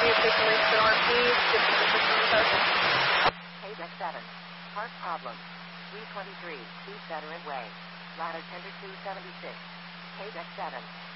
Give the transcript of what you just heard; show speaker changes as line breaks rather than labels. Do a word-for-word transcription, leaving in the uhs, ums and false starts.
officially storm, please. fifty percent focus.
K deck seven. Park problem. three twenty-three, East Veteran Way. Ladder tender two seventy-six. K deck seven.